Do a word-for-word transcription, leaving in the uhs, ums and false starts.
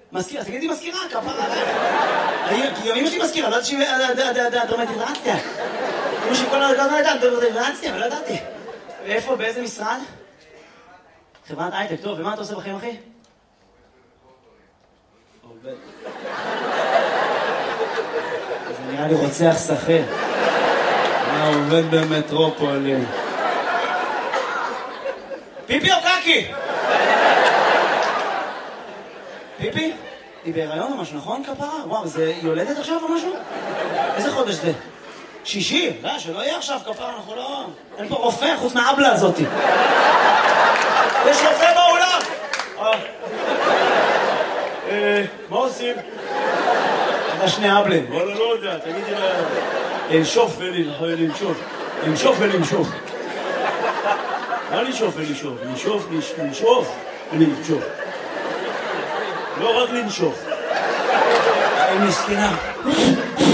מזכירה, תגידי מזכירה, כפרה עליך. כי גם אמא שלי מזכירה, לא יודעת שהיא דרמטיזציה. אמא שלי כל הזמן הייתה דרמטיזציה, אבל לא ידעתי. ואיפה, באיזה משרד? חברת הייטק, טוב, ומה אתה עושה בחיים, אחי? עובד. זה נראה לי רוצח שכיר. מה עובד במטרופולין? פיפי או קקי? פיפי? היא בהיריון או משהו, נכון כפרה? וואו, זה יולדת עכשיו או משהו? איזה חודש זה? שישי? לא, שלא יהיה עכשיו כפרה, אנחנו לא... אין פה רופא חוץ מהאבלה הזאתי. יש רופא באולם! אה... מה עושים? אתה שני אבלים. וואלה, לא יודע, תגידי לה... לנשוף ולנשוף. לנשוף ולנשוף. מה לנשוף ולנשוף? לנשוף, לנשוף ולנשוף. לא רק לנשוף. היא מסכנה.